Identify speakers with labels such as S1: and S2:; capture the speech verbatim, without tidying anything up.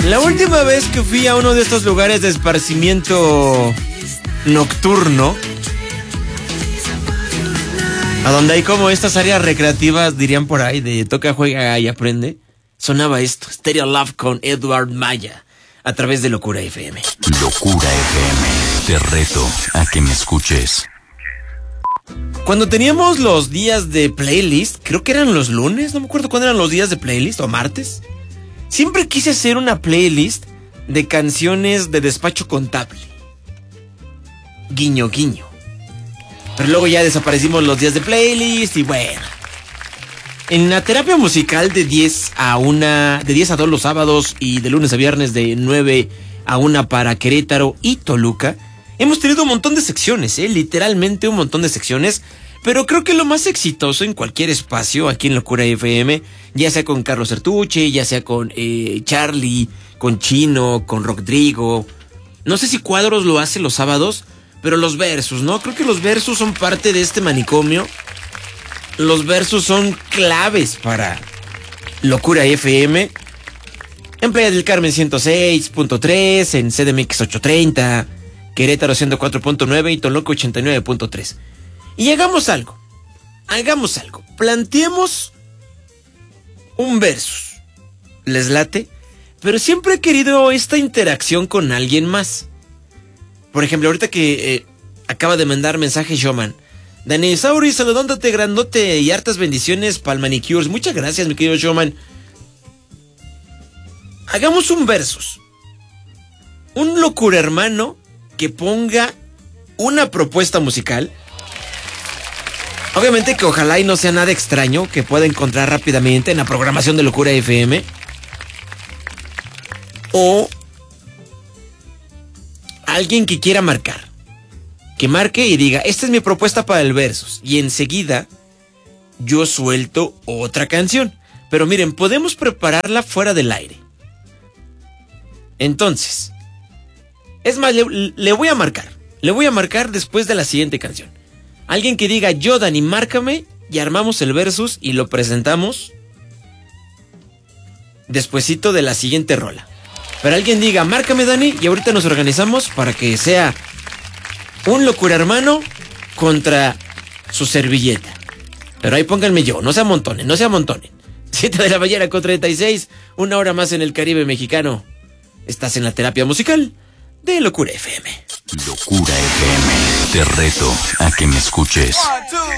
S1: La última vez que fui a uno de estos lugares de esparcimiento nocturno, a donde hay como estas áreas recreativas, dirían por ahí, de toca, juega y aprende, sonaba esto, Stereo Love con Edward Maya, a través de Locura F M.
S2: Locura F M, te reto a que me escuches.
S1: Cuando teníamos los días de playlist, creo que eran los lunes, no me acuerdo cuándo eran los días de playlist, o martes, siempre quise hacer una playlist de canciones de despacho contable. Guiño, guiño. Pero luego ya desaparecimos los días de playlist y bueno. En la terapia musical de diez a una, de diez a dos los sábados y de lunes a viernes de nueve a una para Querétaro y Toluca, hemos tenido un montón de secciones, ¿eh? Literalmente un montón de secciones. Pero creo que lo más exitoso en cualquier espacio aquí en Locura F M, ya sea con Carlos Sertuche, ya sea con eh, Charlie, con Chino, con Rodrigo. No sé si Cuadros lo hace los sábados, pero los versus, ¿no? Creo que los versus son parte de este manicomio. Los versus son claves para Locura F M. En Playa del Carmen ciento seis punto tres, en C D M X ochocientos treinta, Querétaro ciento cuatro punto nueve y Toluca ochenta y nueve punto tres. Y hagamos algo, hagamos algo, planteemos un versus, ¿les late? Pero siempre he querido esta interacción con alguien más. Por ejemplo, ahorita que eh, acaba de mandar mensaje Showman, Dani Sauri, saludándote grandote y hartas bendiciones para el manicures. Muchas gracias, mi querido Showman. Hagamos un versus, un locura hermano que ponga una propuesta musical. Obviamente que ojalá y no sea nada extraño, que pueda encontrar rápidamente en la programación de Locura F M. O alguien que quiera marcar. Que marque y diga, esta es mi propuesta para el versus. Y enseguida yo suelto otra canción. Pero miren, podemos prepararla fuera del aire. Entonces, es más, le, le voy a marcar. Le voy a marcar después de la siguiente canción. Alguien que diga, yo, Dani, márcame, y armamos el versus y lo presentamos despuesito de la siguiente rola. Pero alguien diga, márcame, Dani, y ahorita nos organizamos para que sea un locura hermano contra su servilleta. Pero ahí pónganme yo, no se amontonen, no se amontonen. siete de la mañana con treinta y seis, una hora más en el Caribe mexicano. Estás en la terapia musical de Locura F M.
S2: Locura F M, te reto a que me escuches.